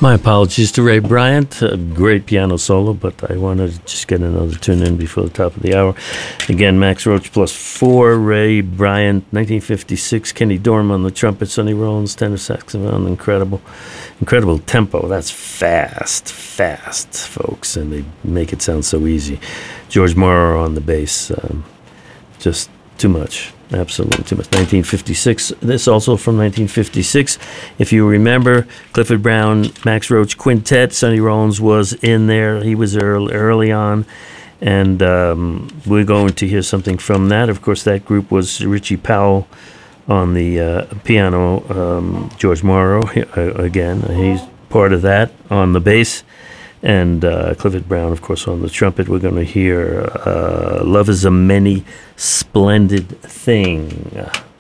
My apologies to Ray Bryant. A great piano solo, but I wanted to just get another tune in before the top of the hour. Again, Max Roach +4, Ray Bryant, 1956, Kenny Dorham on the trumpet, Sonny Rollins, tenor saxophone. Incredible tempo. That's fast, folks, and they make it sound so easy. George Morrow on the bass. Just too much. Absolutely too much. 1956. This also from 1956. If you remember, Clifford Brown, Max Roach Quintet. Sonny Rollins was in there. He was early on. And we're going to hear something from that. Of course, that group was Richie Powell on the piano. George Morrow, again, he's part of that on the bass. And Clifford Brown, of course, on the trumpet. We're going to hear Love is a Many Splendid Thing.